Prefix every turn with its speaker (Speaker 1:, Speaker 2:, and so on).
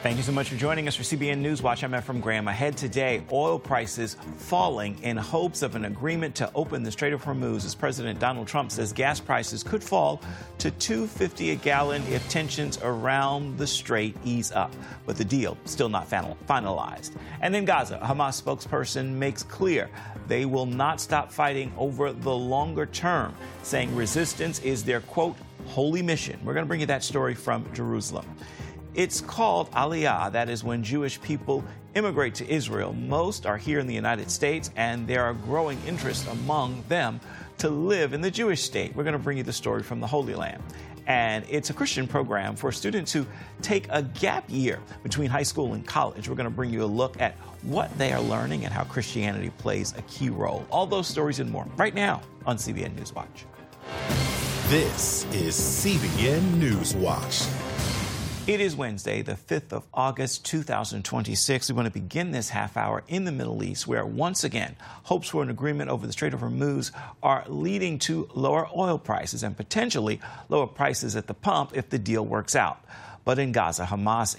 Speaker 1: Thank you so much for joining us for CBN News Watch. I'm Efrem Graham. Ahead today, oil prices falling in hopes of an agreement to open the Strait of Hormuz as President Donald Trump says gas prices could fall to $2.50 a gallon if tensions around the strait ease up. But the deal still not finalized. And in Gaza, a Hamas spokesperson makes clear they will not stop fighting over the longer term, saying resistance is their, quote, holy mission. We're going to bring you that story from Jerusalem. It's called Aliyah. That is when Jewish people immigrate to Israel. Most are here in the United States, and there are growing interest among them to live in the Jewish state. We're going to bring you the story from the Holy Land. And it's a Christian program for students who take a gap year between high school and college. We're going to bring you a look at what they are learning and how Christianity plays a key role. All those stories and more right now on CBN News Watch.
Speaker 2: This is CBN News Watch.
Speaker 1: It is Wednesday, the 5th of August, 2026. We want to begin this half hour in the Middle East, where once again, hopes for an agreement over the Strait of Hormuz are leading to lower oil prices and potentially lower prices at the pump if the deal works out. But in Gaza, Hamas